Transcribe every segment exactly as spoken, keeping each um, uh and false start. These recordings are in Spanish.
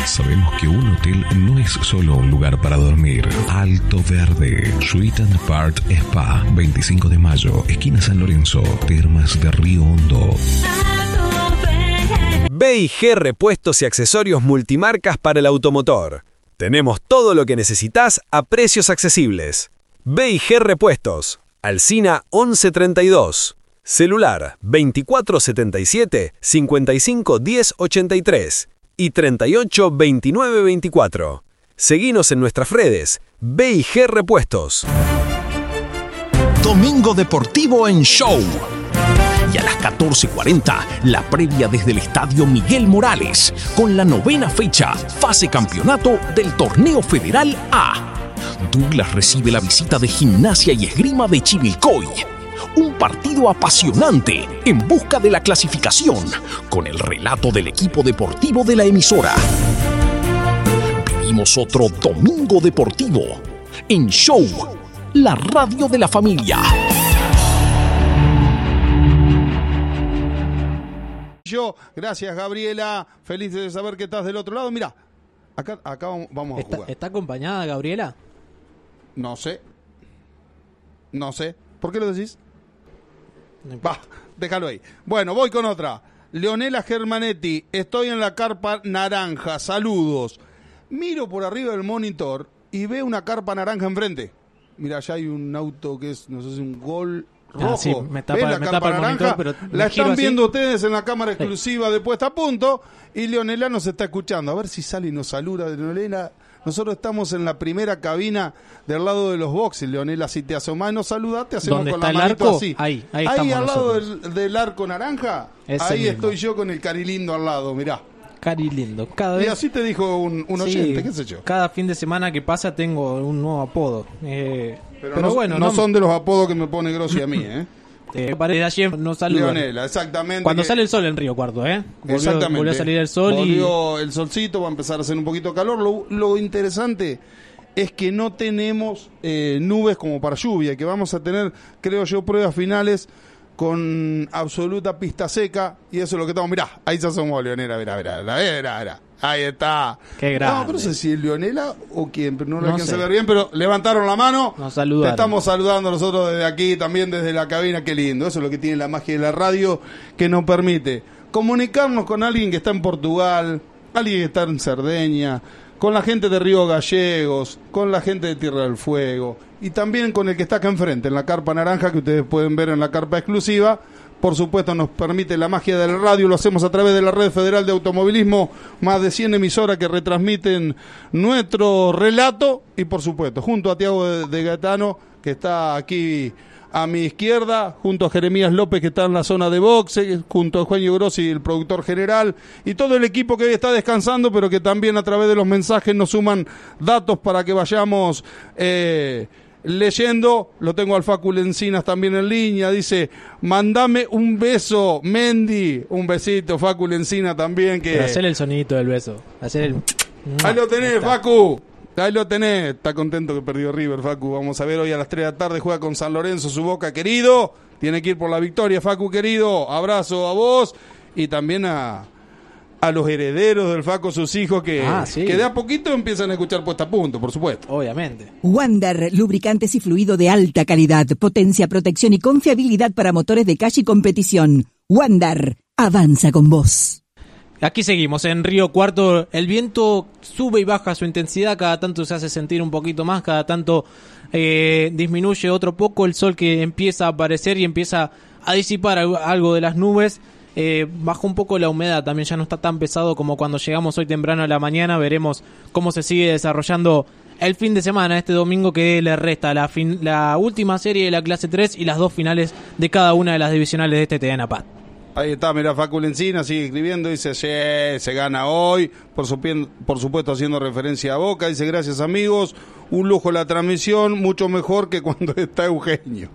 Sabemos que un hotel no es solo un lugar para dormir. Alto Verde, Suite and Part Spa, veinticinco de mayo, esquina San Lorenzo, Termas de Río Hondo. B y G Repuestos y Accesorios Multimarcas para el automotor. Tenemos todo lo que necesitas a precios accesibles. B y G Repuestos, Alsina once treinta y dos. Celular veinticuatro setenta y siete, cincuenta y cinco diez ochenta y tres y treinta y ocho veintinueve veinticuatro. Seguinos en nuestras redes B y G Repuestos. Domingo Deportivo en Show. Y a las catorce cuarenta, la previa desde el Estadio Miguel Morales, con la novena fecha, fase campeonato del Torneo Federal A. Douglas recibe la visita de Gimnasia y Esgrima de Chivilcoy. Un partido apasionante en busca de la clasificación, con el relato del equipo deportivo de la emisora. Vivimos otro Domingo Deportivo en Show, la radio de la familia. Yo, gracias Gabriela, feliz de saber que estás del otro lado. Mirá, acá, acá vamos a ¿Está, jugar. ¿Está acompañada Gabriela? No sé. No sé. ¿Por qué lo decís? No Va, déjalo ahí. Bueno, voy con otra. Leonela Germanetti, estoy en la carpa naranja, saludos. Miro por arriba del monitor y veo una carpa naranja enfrente. Mira, allá hay un auto que es, no sé si un Gol rojo. Ah, sí, me tapa, ¿Ves la me carpa tapa el naranja? monitor, pero la están así. viendo ustedes en la cámara exclusiva de Puesta a Punto y Leonela nos está escuchando. A ver si sale y nos saluda. Leonela, nosotros estamos en la primera cabina del lado de los boxes. Leonela, si te asomás y nos saludás, te hacemos ¿Dónde con está la el manito arco? así. Ahí, ahí Ahí estamos al lado nosotros. del, del arco naranja, Ese ahí mismo. estoy yo con el carilindo al lado, mirá. Cari lindo. Cada Y vez, así te dijo un, un sí, oyente, qué sé yo. cada fin de semana que pasa tengo un nuevo apodo. Eh, Pero, pero no, bueno, no son de los apodos que me pone Grossi a mí, ¿eh? Eh, parece ayer nos saludan. Leonela, exactamente. Cuando que- sale el sol en Río Cuarto, ¿eh? Volvió, Exactamente. volvió a salir el sol Volvió el solcito, va a empezar a hacer un poquito de calor. Lo, lo interesante es que no tenemos eh, nubes como para lluvia, que vamos a tener, creo yo, pruebas finales con absoluta pista seca, y eso es lo que estamos. Mirá, ahí se asomó Leonela, mirá, mirá, mirá, mirá, mirá. Ahí está. Qué grande. No, pero no sé si es Leonela o quién, pero no lo No alcancé a sé. ver bien, pero levantaron la mano. Nos saludaron. Te estamos saludando nosotros desde aquí, también desde la cabina, qué lindo. Eso es lo que tiene la magia de la radio, que nos permite comunicarnos con alguien que está en Portugal, alguien que está en Cerdeña, con la gente de Río Gallegos, con la gente de Tierra del Fuego, y también con el que está acá enfrente, en la carpa naranja, que ustedes pueden ver en la carpa exclusiva. Por supuesto, nos permite la magia del radio, lo hacemos a través de la Red Federal de Automovilismo, más de cien emisoras que retransmiten nuestro relato, y por supuesto, junto a Tiago de, de Gaetano, que está aquí a mi izquierda, junto a Jeremías López, que está en la zona de boxe, junto a Eugenio Grossi, el productor general, y todo el equipo que hoy está descansando, pero que también a través de los mensajes nos suman datos para que vayamos eh, leyendo. Lo tengo al Facu Lencinas también en línea, dice, mandame un beso, Mendy, un besito, Facu Lencinas también, que... Pero hacer el sonidito del beso. Hacer el... Ahí lo tenés, Ahí está. Facu. Ahí lo tenés. Está contento que perdió River, Facu. Vamos a ver hoy a las tres de la tarde. Juega con San Lorenzo, su Boca querido. Tiene que ir por la victoria, Facu querido. Abrazo a vos y también a, a los herederos del Facu, sus hijos, que, Ah, sí. que de a poquito empiezan a escuchar Puesta a Punto, por supuesto. Obviamente. Wander, lubricantes y fluido de alta calidad, potencia, protección y confiabilidad para motores de calle y competición. Wander, avanza con vos. Aquí seguimos en Río Cuarto. El viento sube y baja su intensidad, cada tanto se hace sentir un poquito más, cada tanto eh, disminuye otro poco. El sol que empieza a aparecer y empieza a disipar algo, algo de las nubes. Eh, bajó un poco la humedad, también ya no está tan pesado como cuando llegamos hoy temprano a la mañana. Veremos cómo se sigue desarrollando el fin de semana, este domingo que le resta la, fin, la última serie de la clase tres y las dos finales de cada una de las divisionales de este T D N P A T. Ahí está, mirá, Facu Lencina sigue escribiendo, dice, sí, se gana hoy, por, supi- por supuesto haciendo referencia a Boca, dice, gracias amigos, un lujo la transmisión, mucho mejor que cuando está Eugenio.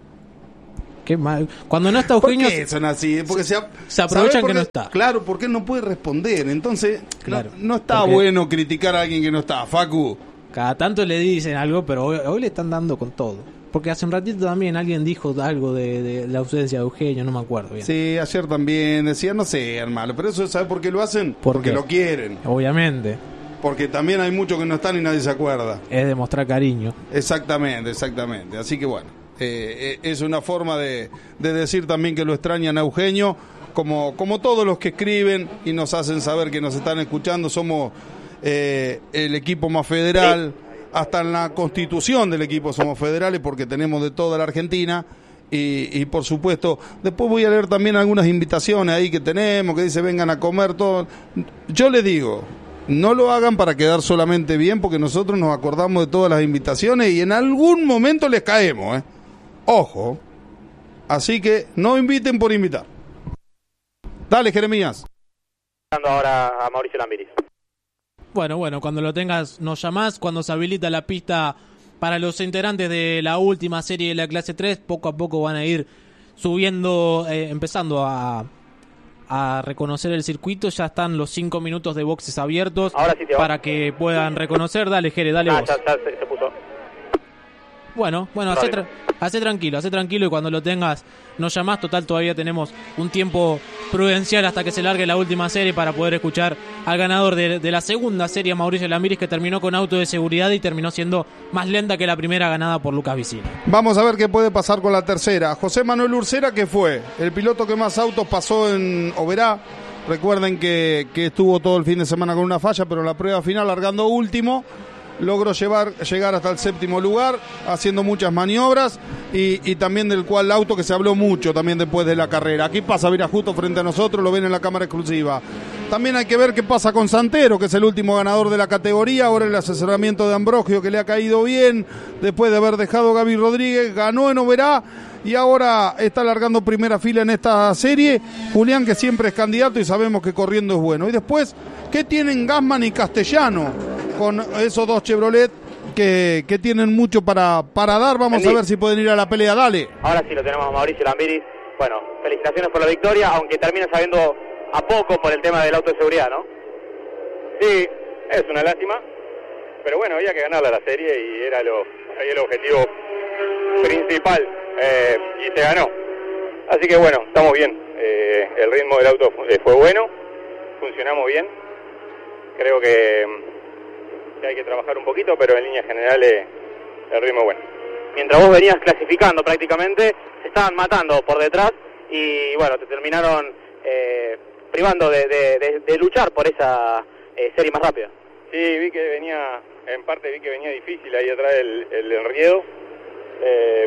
Qué mal. Cuando no está Eugenio... ¿Por qué son así? Porque se, se aprovechan ¿sabés por que qué? no está. Claro, porque él no puede responder, entonces Claro, no, no está porque- bueno criticar a alguien que no está, Facu. Cada tanto le dicen algo, pero hoy, hoy le están dando con todo. Porque hace un ratito también alguien dijo algo de, de la ausencia de Eugenio, no me acuerdo bien. Sí, ayer también decía, no sé, hermano, pero eso, ¿sabe por qué lo hacen? ¿Por Porque qué? lo quieren. Obviamente. porque también hay muchos que no están y nadie se acuerda. Es demostrar cariño. Exactamente, exactamente. Así que bueno, eh, eh, es una forma de, de decir también que lo extrañan a Eugenio, como, como todos los que escriben y nos hacen saber que nos están escuchando. Somos eh, el equipo más federal, hasta en la constitución del equipo somos federales porque tenemos de toda la Argentina. Y, y por supuesto, después voy a leer también algunas invitaciones ahí que tenemos, que dice vengan a comer todo. Yo les digo, no lo hagan para quedar solamente bien, porque nosotros nos acordamos de todas las invitaciones y en algún momento les caemos, ¿eh? Ojo. Así que no inviten por invitar. Dale, Jeremías. Ahora a Mauricio Lambiris. Bueno, bueno, cuando lo tengas nos llamás, cuando se habilita la pista para los integrantes de la última serie de la clase tres, poco a poco van a ir subiendo, eh, empezando a, a reconocer el circuito. Ya están los cinco minutos de boxes abiertos sí para que puedan reconocer. Dale, Jere, dale ah, vos. Ya, ya se, se puso. Bueno, bueno, hacé, tra- hacé tranquilo, hacé tranquilo y cuando lo tengas nos llamás. Total, todavía tenemos un tiempo prudencial hasta que se largue la última serie para poder escuchar al ganador de, de la segunda serie, Mauricio Lambiris, que terminó con auto de seguridad y terminó siendo más lenta que la primera, ganada por Lucas Vicini. Vamos a ver qué puede pasar con la tercera. José Manuel Ursera, que fue el piloto que más autos pasó en Oberá. Recuerden que, que estuvo todo el fin de semana con una falla, pero en la prueba final, largando último, logró llevar, llegar hasta el séptimo lugar, haciendo muchas maniobras y, y también del cual el auto que se habló mucho también después de la carrera. Aquí pasa Virajusto frente a nosotros, lo ven en la cámara exclusiva. También hay que ver qué pasa con Santero, que es el último ganador de la categoría. Ahora el asesoramiento de Ambrogio, que le ha caído bien después de haber dejado Gaby Rodríguez, ganó en Oberá y ahora está largando primera fila en esta serie. Julián, que siempre es candidato y sabemos que corriendo es bueno. Y después, ¿qué tienen Gassman y Castellano con esos dos Chevrolet que, que tienen mucho para, para dar? Vamos Andy. a ver si pueden ir a la pelea. Dale. Ahora sí lo tenemos a Mauricio Lambiris. Bueno, felicitaciones por la victoria, aunque termina sabiendo a poco por el tema del auto de seguridad, ¿no? Sí, es una lástima, pero bueno, había que ganarla la serie y era lo, ahí el objetivo principal, eh, y se ganó. Así que bueno, estamos bien. Eh, el ritmo del auto fue, fue bueno, funcionamos bien. Creo que, que hay que trabajar un poquito, pero en líneas generales el ritmo es bueno. Mientras vos venías clasificando prácticamente, se estaban matando por detrás y bueno, te terminaron eh, privando de, de, de, de luchar por esa eh, serie más rápida. Sí, vi que venía, en parte vi que venía difícil ahí atrás el, el enriedo. Eh,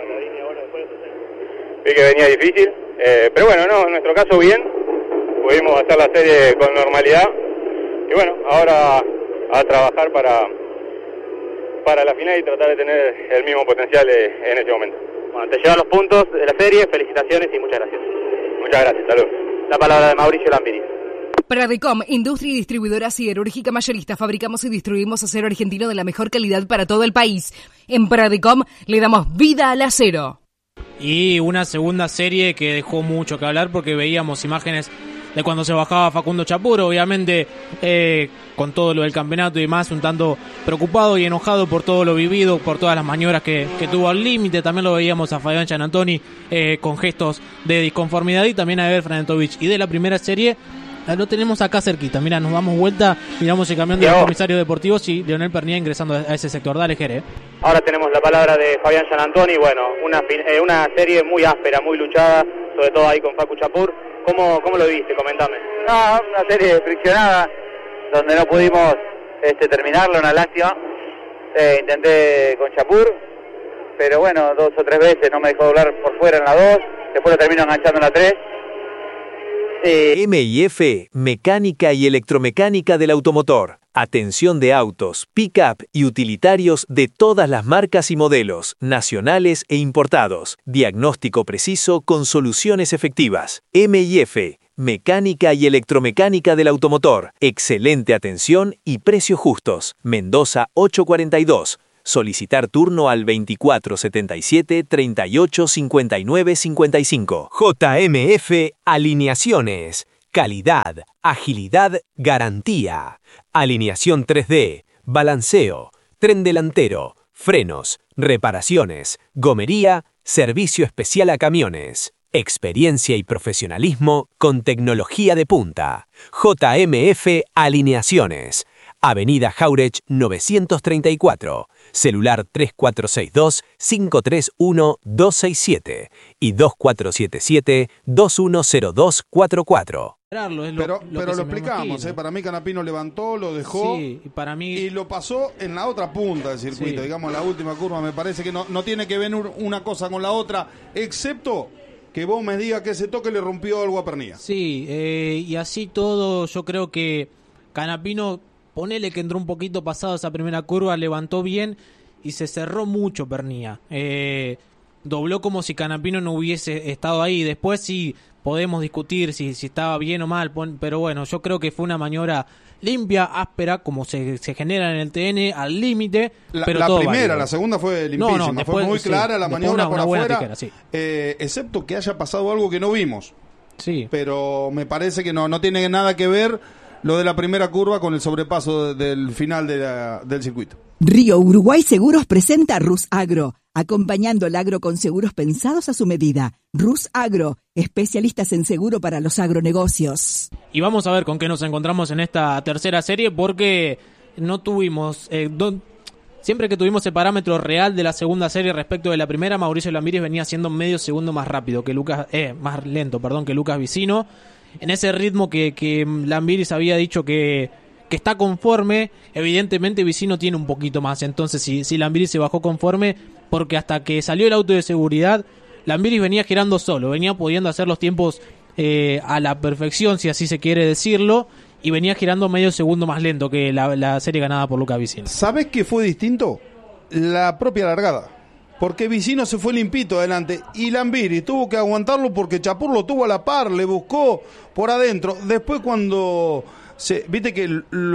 vi que venía difícil, eh, pero bueno, no, en nuestro caso bien, pudimos hacer la serie con normalidad y bueno, ahora a trabajar para, para la final y tratar de tener el mismo potencial en ese momento. Bueno, te llevan los puntos de la serie, felicitaciones y muchas gracias. Muchas gracias, saludos. La palabra de Mauricio Lambiris. Pradecom, industria y distribuidora siderúrgica mayorista. Fabricamos y distribuimos acero argentino de la mejor calidad para todo el país. En Pradecom le damos vida al acero. Y una segunda serie que dejó mucho que hablar porque veíamos imágenes de cuando se bajaba Facundo Chapur, obviamente eh, con todo lo del campeonato y demás, un tanto preocupado y enojado por todo lo vivido, por todas las maniobras que, que tuvo al límite. También lo veíamos a Fabián Gianantoni eh, con gestos de disconformidad y también a Eber Franentovich. Y de la primera serie lo tenemos acá cerquita. Mira, nos damos vuelta, miramos el camión de los comisarios deportivos y Leonel Pernia ingresando a ese sector. Dale, Jere. Ahora tenemos la palabra de Fabián Gianantoni. Bueno, una, eh, una serie muy áspera, muy luchada, sobre todo ahí con Facu Chapur. ¿Cómo, cómo lo viste? Comentame. No, una serie friccionada, donde no pudimos este, terminarlo, una lástima. Eh, intenté con Chapur, pero bueno, dos o tres veces no me dejó doblar por fuera en la dos, después lo termino enganchando en la tres. M I F, mecánica y electromecánica del automotor. Atención de autos, pick-up y utilitarios de todas las marcas y modelos, nacionales e importados. Diagnóstico preciso con soluciones efectivas. M I F, mecánica y electromecánica del automotor. Excelente atención y precios justos. Mendoza ochocientos cuarenta y dos. Solicitar turno al veinticuatro setenta y siete treinta y ocho cincuenta y nueve cincuenta y cinco. J M F Alineaciones. Calidad, agilidad, garantía. Alineación tres D, balanceo, tren delantero, frenos, reparaciones, gomería, servicio especial a camiones. Experiencia y profesionalismo con tecnología de punta. J M F Alineaciones. Avenida Jauregui novecientos treinta y cuatro, celular tres cuatro seis dos, cinco tres uno, dos seis siete y dos cuatro siete siete, dos uno cero dos cuatro cuatro. Pero lo, pero lo explicamos, ¿eh? Para mí Canapino levantó, lo dejó sí, y, para mí... y lo pasó en la otra punta del circuito, sí. Digamos, la última curva. Me parece que no, no tiene que ver una cosa con la otra, excepto que vos me digas que ese toque le rompió algo a Pernía. Sí, eh, y así todo, yo creo que Canapino, ponele que entró un poquito pasado esa primera curva, levantó bien y se cerró mucho Pernía. Eh, dobló como si Canapino no hubiese estado ahí. Después sí podemos discutir si, si estaba bien o mal, pero bueno, yo creo que fue una maniobra limpia, áspera, como se, se genera en el T N, al límite. La, pero la todo primera, válido. La segunda fue limpísima, no, no, después, fue muy sí, clara la maniobra una, por una afuera, tijera, sí. eh, excepto que haya pasado algo que no vimos. Sí. Pero me parece que no, no tiene nada que ver lo de la primera curva con el sobrepaso del final de la, del circuito. Río Uruguay Seguros presenta Rus Agro, acompañando el agro con seguros pensados a su medida. Rus Agro, especialistas en seguro para los agronegocios. Y vamos a ver con qué nos encontramos en esta tercera serie, porque no tuvimos... Eh, do, siempre que tuvimos el parámetro real de la segunda serie respecto de la primera, Mauricio Lambiris venía siendo medio segundo más rápido que Lucas... Eh, más lento, perdón, que Lucas Vicino. En ese ritmo que, que Lambiris había dicho que... que está conforme, evidentemente Vicino tiene un poquito más, entonces si, si Lambiris se bajó conforme, porque hasta que salió el auto de seguridad, Lambiris venía girando solo, venía pudiendo hacer los tiempos eh, a la perfección, si así se quiere decirlo, y venía girando medio segundo más lento que la, la serie ganada por Lucas Vicino. ¿Sabés qué fue distinto? La propia largada. Porque Vicino se fue limpito adelante y Lambiris tuvo que aguantarlo porque Chapur lo tuvo a la par, le buscó por adentro. Después cuando... Se, viste que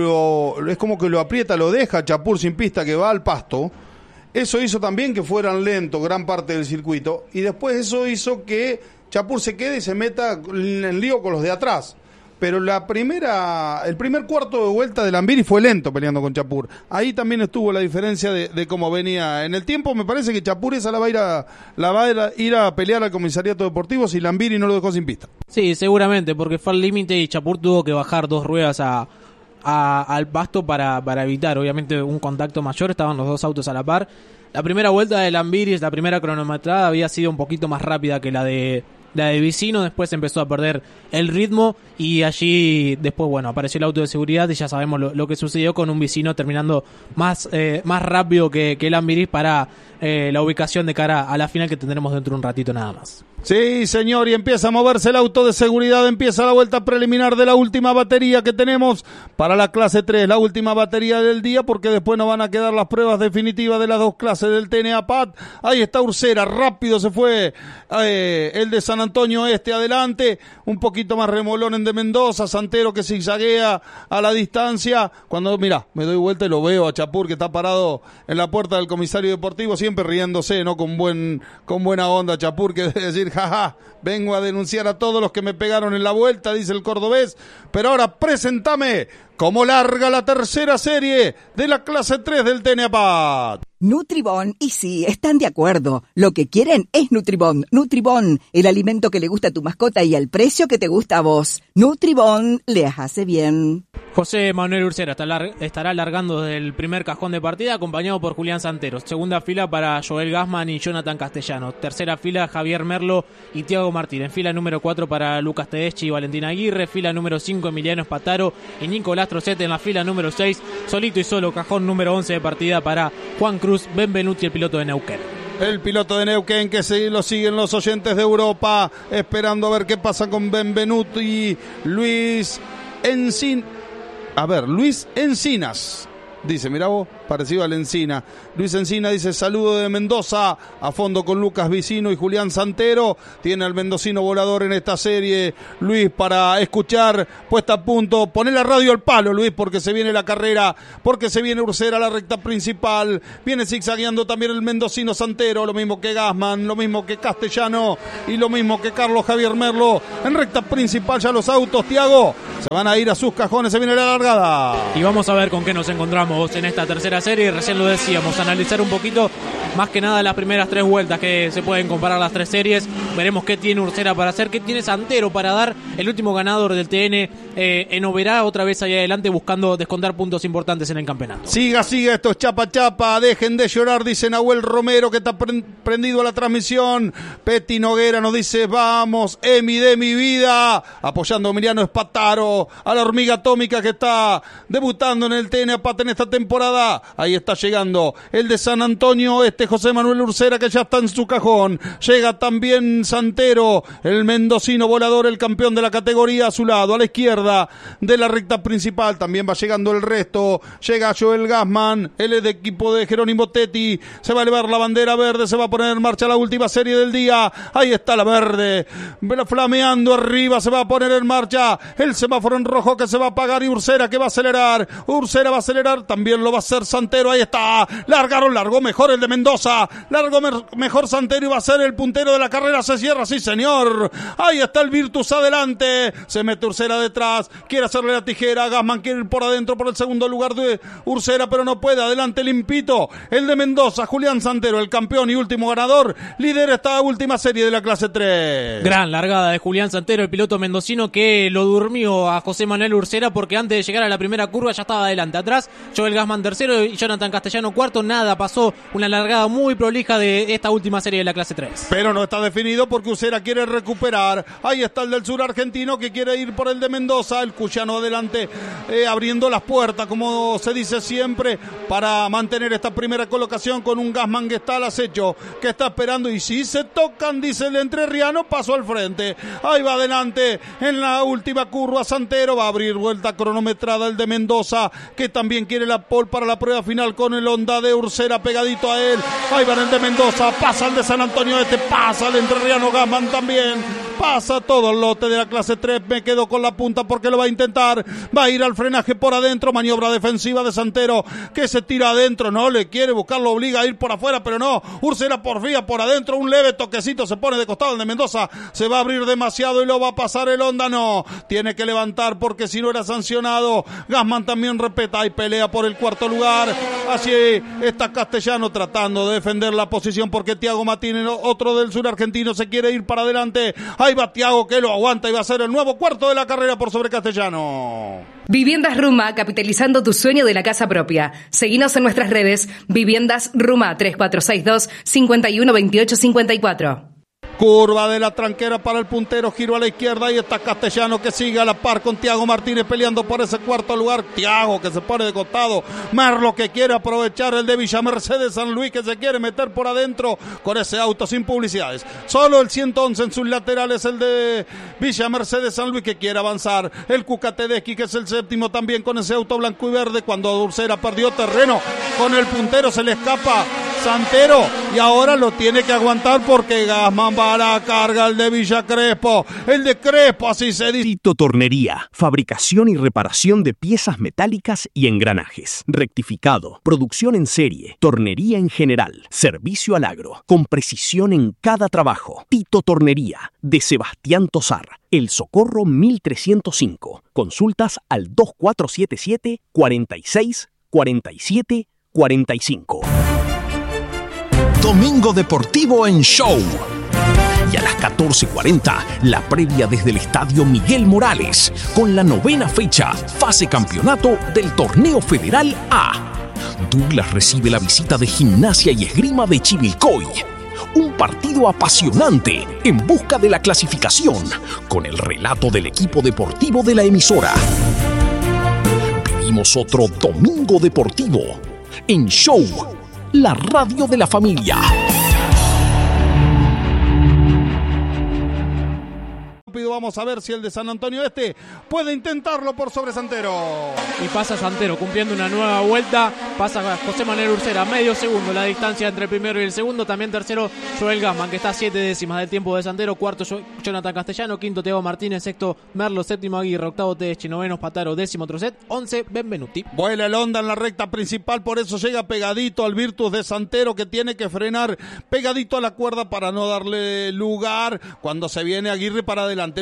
lo, es como que lo aprieta, lo deja Chapur sin pista, que va al pasto. Eso hizo también que fueran lentos gran parte del circuito. Y después eso hizo que Chapur se quede y se meta en lío con los de atrás. Pero la primera, el primer cuarto de vuelta de Lambiris fue lento peleando con Chapur. Ahí también estuvo la diferencia de, de cómo venía en el tiempo. Me parece que Chapur esa la va a ir a, la va a ir a, ir a pelear al comisariato deportivo si Lambiris no lo dejó sin pista. Sí, seguramente, porque fue al límite y Chapur tuvo que bajar dos ruedas a, a, al pasto para, para evitar, obviamente, un contacto mayor. Estaban los dos autos a la par. La primera vuelta de Lambiris, la primera cronometrada, había sido un poquito más rápida que la de... la de Vicino. Después empezó a perder el ritmo y allí después, bueno, apareció el auto de seguridad y ya sabemos lo, lo que sucedió con un Vicino terminando más, eh, más rápido que, que Lambiris para eh, la ubicación de cara a la final que tendremos dentro de un ratito nada más. Sí, señor, y empieza a moverse el auto de seguridad, empieza la vuelta preliminar de la última batería que tenemos para la clase tres, la última batería del día, porque después nos van a quedar las pruebas definitivas de las dos clases del T N A P A D. Ahí está Ursera, rápido se fue eh, el de San Antonio Este adelante, un poquito más remolón en de Mendoza, Santero que zigzaguea a la distancia, cuando, mirá, me doy vuelta y lo veo a Chapur que está parado en la puerta del comisario deportivo, siempre riéndose, ¿no? Con buen, con buena onda Chapur, que debe decir, jaja, vengo a denunciar a todos los que me pegaron en la vuelta, dice el cordobés, pero ahora presentame cómo larga la tercera serie de la clase tres del T N A P A D. Nutribón, y sí, están de acuerdo. Lo que quieren es Nutribón. Nutribón, el alimento que le gusta a tu mascota y al precio que te gusta a vos. Nutribón, les hace bien. José Manuel Ursera estará largando desde el primer cajón de partida, acompañado por Julián Santeros. Segunda fila para Joel Gassman y Jonathan Castellanos. Tercera fila Javier Merlo y Tiago Martínez. Fila número cuatro para Lucas Tedeschi y Valentín Aguirre. Fila número cinco Emiliano Espataro y Nicolás Trocete en la fila número seis. Solito y solo, cajón número once de partida para Juan Cruz Benvenuti, el piloto de Neuquén. El piloto de Neuquén que se lo siguen los oyentes de Europa, esperando a ver qué pasa con Benvenuti y Luis Encin... A ver, Luis Encinas. Dice, mirá vos, parecido al Encina. Luis Encina dice, saludo de Mendoza, a fondo con Lucas Vicino y Julián Santero. Tiene al mendocino volador en esta serie, Luis, para escuchar, puesta a punto. Poné la radio al palo, Luis, porque se viene la carrera, porque se viene Ursera a la recta principal. Viene zigzagueando también el mendocino Santero, lo mismo que Gassman, lo mismo que Castellano y lo mismo que Carlos Javier Merlo. En recta principal ya los autos, Tiago, se van a ir a sus cajones, se viene la largada. Y vamos a ver con qué nos encontramos en esta tercera serie. Recién lo decíamos, analizar un poquito más que nada las primeras tres vueltas, que se pueden comparar las tres series. Veremos qué tiene Ursera para hacer, qué tiene Santero para dar, el último ganador del T N eh, en Oberá, otra vez ahí adelante buscando descontar puntos importantes en el campeonato. Siga, siga, esto es chapa chapa, dejen de llorar, dice Nahuel Romero, que está prendido a la transmisión. Peti Noguera nos dice, vamos, Emi de mi vida, apoyando a Emiliano Espataro, a la hormiga atómica que está debutando en el T N A Pata en esta temporada. Ahí está llegando el de San Antonio, este José Manuel Ursera, que ya está en su cajón. Llega también Santero, el mendocino volador, el campeón de la categoría, a su lado, a la izquierda de la recta principal. También va llegando el resto. Llega Joel Gassman, él es de equipo de Jerónimo Tetti. Se va a elevar la bandera verde, se va a poner en marcha la última serie del día. Ahí está la verde, flameando arriba, se va a poner en marcha el semáforo en rojo que se va a apagar, y Ursera que va a acelerar. Ursera va a acelerar, también lo va a hacer Santero. Ahí está, largaron, largó mejor el de Mendoza, largó me- mejor Santero y va a ser el puntero de la carrera. Se cierra, sí señor, ahí está el Virtus adelante, se mete Ursera detrás, quiere hacerle la tijera, Gassman quiere ir por adentro por el segundo lugar de Ursera, pero no puede. Adelante limpito el de Mendoza, Julián Santero, el campeón y último ganador, lidera esta última serie de la clase tres. Gran largada de Julián Santero, el piloto mendocino, que lo durmió a José Manuel Ursera, porque antes de llegar a la primera curva ya estaba adelante. Atrás, Joel Gassman tercero y Jonathan Castellano cuarto. Nada, pasó una largada muy prolija de esta última serie de la clase tres. Pero no está definido porque Ursera quiere recuperar. Ahí está el del sur argentino que quiere ir por el de Mendoza, el cuyano adelante, eh, abriendo las puertas, como se dice siempre, para mantener esta primera colocación con un Gassman que está al acecho, que está esperando, y si se tocan, dice el entrerriano, paso al frente. Ahí va adelante en la última curva Santero, va a abrir vuelta cronometrada el de Mendoza, que también quiere la pole para la prueba final con el Honda de Ursera pegadito a él. Ahí va el de Mendoza, pasa el de San Antonio Este, pasa el entrerriano Gassman también, pasa todo el lote de la clase tres. Me quedo con la punta porque lo va a intentar, va a ir al frenaje por adentro, maniobra defensiva de Santero, que se tira adentro, no le quiere buscar, lo obliga a ir por afuera, pero no, Ursera por vía por adentro, un leve toquecito, se pone de costado el de Mendoza, se va a abrir demasiado y lo va a pasar el Honda. No, tiene que levantar porque si no era sancionado. Gassman también respeta y pelea por el cuarto lugar. Así está Castellano tratando de defender la posición porque Tiago Martínez, otro del sur argentino, se quiere ir para adelante. Ahí va Tiago, que lo aguanta y va a ser el nuevo cuarto de la carrera por sobre Castellano. Viviendas Ruma, capitalizando tu sueño de la casa propia. Seguinos en nuestras redes, Viviendas Ruma, tres cuatro seis dos, cinco uno dos ocho cinco cuatro. Curva de la tranquera para el puntero, giro a la izquierda, ahí está Castellano que sigue a la par con Tiago Martínez peleando por ese cuarto lugar. Tiago que se pone de costado, Merlo que quiere aprovechar el de Villa Mercedes San Luis, que se quiere meter por adentro con ese auto sin publicidades. Solo el ciento once en sus laterales, el de Villa Mercedes San Luis, que quiere avanzar. El Cuca Tedeschi, que es el séptimo también con ese auto blanco y verde. Cuando Ursera perdió terreno con el puntero, se le escapa Santero y ahora lo tiene que aguantar porque Gassman va a la carga, el de Villa Crespo, el de Crespo, así se dice. Tito Tornería, fabricación y reparación de piezas metálicas y engranajes. Rectificado, producción en serie, tornería en general, servicio al agro, con precisión en cada trabajo. Tito Tornería, de Sebastián Tosar, El Socorro mil trescientos cinco. Consultas al dos cuatro siete siete, cuatro seis, cuatro siete, cuatro cinco. Domingo Deportivo en Show. Y a las catorce cuarenta, la previa desde el Estadio Miguel Morales, con la novena fecha, fase campeonato del Torneo Federal A. Douglas recibe la visita de Gimnasia y Esgrima de Chivilcoy. Un partido apasionante en busca de la clasificación, con el relato del equipo deportivo de la emisora. Vivimos otro Domingo Deportivo en Show, la radio de la familia. Vamos a ver si el de San Antonio Este puede intentarlo por sobre Santero. Y pasa Santero cumpliendo una nueva vuelta. Pasa José Manuel Ursera, medio segundo la distancia entre el primero y el segundo. También tercero Joel Gassman, que está a siete décimas del tiempo de Santero. Cuarto Jonathan Castellano, quinto Tiago Martínez, sexto Merlo, séptimo Aguirre, octavo Tedeschi, noveno Pataro, décimo Trocet, once Benvenuti. Vuela el Honda en la recta principal, por eso llega pegadito al Virtus de Santero, que tiene que frenar pegadito a la cuerda para no darle lugar cuando se viene Aguirre para adelante.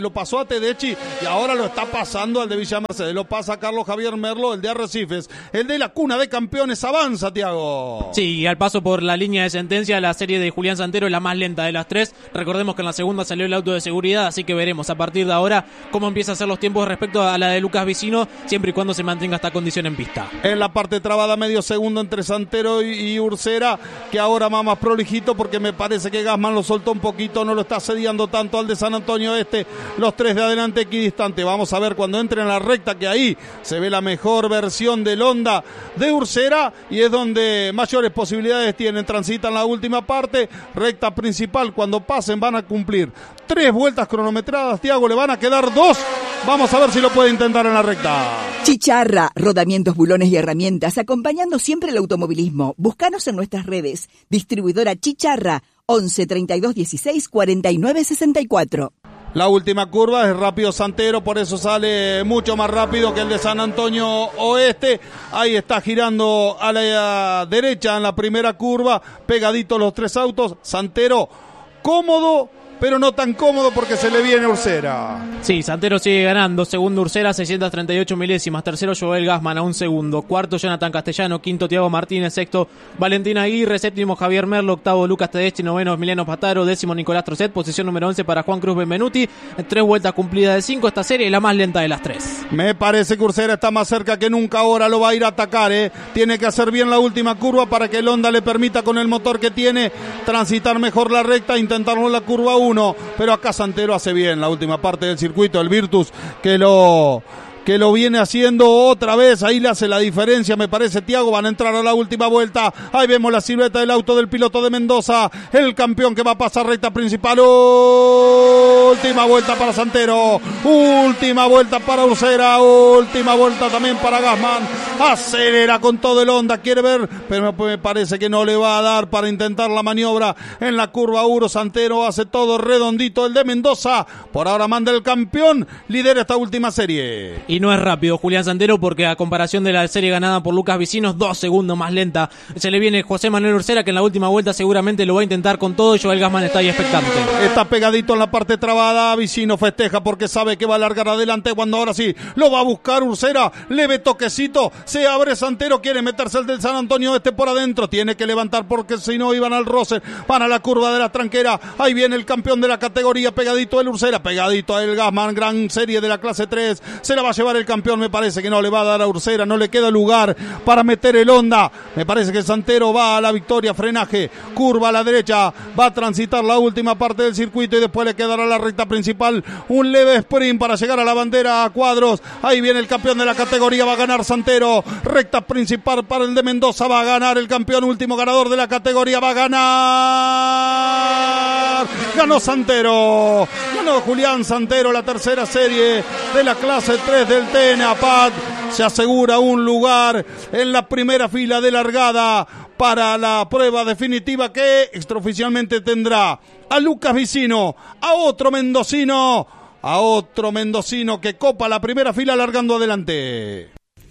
lo pasó a Tedeschi y ahora lo está pasando al de Villa Mercedes. Lo pasa a Carlos Javier Merlo, el de Arrecifes. El de la cuna de campeones avanza, Tiago. Sí, y al paso por la línea de sentencia, la serie de Julián Santero es la más lenta de las tres. Recordemos que en la segunda salió el auto de seguridad, así que veremos a partir de ahora cómo empieza a ser los tiempos respecto a la de Lucas Vicino, siempre y cuando se mantenga esta condición en pista. En la parte trabada, medio segundo entre Santero y, y Ursera, que ahora va más prolijito porque me parece que Gassman lo soltó un poquito, no lo está sediando tanto al de San Antonio Este. Los tres de adelante equidistante. Vamos a ver cuando entre en la recta, que ahí se ve la mejor versión del Honda de Ursera y es donde mayores posibilidades tienen. Transitan la última parte, recta principal. Cuando pasen van a cumplir tres vueltas cronometradas. Tiago, le van a quedar dos. Vamos a ver si lo puede intentar en la recta. Chicharra, rodamientos, bulones y herramientas, acompañando siempre el automovilismo. Búscanos en nuestras redes. Distribuidora Chicharra, once treinta y dos dieciséis cuarenta y nueve sesenta y cuatro. La última curva es rápido Santero, por eso sale mucho más rápido que el de San Antonio Oeste. Ahí está girando a la derecha en la primera curva, pegaditos los tres autos. Santero cómodo, pero no tan cómodo porque se le viene Ursera. Sí, Santero sigue ganando. Segundo Ursera, seiscientos treinta y ocho milésimas. Tercero Joel Gassman a un segundo. Cuarto Jonathan Castellano. Quinto Tiago Martínez. Sexto Valentín Aguirre. Séptimo Javier Merlo. Octavo Lucas Tedeschi. Noveno Emiliano Pataro. Décimo Nicolás Trocet. Posición número once para Juan Cruz Benvenuti. Tres vueltas cumplidas de cinco. Esta serie es la más lenta de las tres. Me parece que Ursera está más cerca que nunca. Ahora lo va a ir a atacar, ¿eh? Tiene que hacer bien la última curva para que el Honda le permita, con el motor que tiene, transitar mejor la recta, intentarlo en la curva uno. Pero acá Santero hace bien la última parte del circuito, el Virtus que lo que lo viene haciendo otra vez, ahí le hace la diferencia, me parece. Tiago, van a entrar a la última vuelta, ahí vemos la silueta del auto del piloto de Mendoza, el campeón que va a pasar recta principal. Última vuelta para Santero, última vuelta para Ursera, última vuelta también para Gassman, acelera con todo el Honda, quiere ver, pero me parece que no le va a dar para intentar la maniobra en la curva uno. Santero hace todo redondito, el de Mendoza, por ahora manda el campeón, lidera esta última serie. Y no es rápido Julián Santero, porque a comparación de la serie ganada por Lucas Vicino, dos segundos más lenta. Se le viene José Manuel Ursera, que en la última vuelta seguramente lo va a intentar con todo, y Joel Gassman está ahí expectante. Está pegadito en la parte trabada, Vicino festeja porque sabe que va a largar adelante, cuando ahora sí lo va a buscar Ursera, leve toquecito, se abre Santero, quiere meterse el del San Antonio Este por adentro, tiene que levantar porque si no iban al roce, para la curva de la tranquera, ahí viene el campeón de la categoría, pegadito el Ursera, pegadito a el Gassman, gran serie de la clase tres, se la va a llevar el campeón, me parece que no le va a dar a Ursera, no le queda lugar para meter el Honda, me parece que Santero va a la victoria, frenaje, curva a la derecha, va a transitar la última parte del circuito y después le quedará la recta principal, un leve sprint para llegar a la bandera a cuadros, ahí viene el campeón de la categoría, va a ganar Santero, recta principal para el de Mendoza, va a ganar el campeón, último ganador de la categoría, va a ganar, ganó Santero, ganó Julián Santero la tercera serie de la clase tres del T N A P A D, se asegura un lugar en la primera fila de largada para la prueba definitiva que extraoficialmente tendrá a Lucas Vicino, a otro mendocino, a otro mendocino que copa la primera fila largando adelante.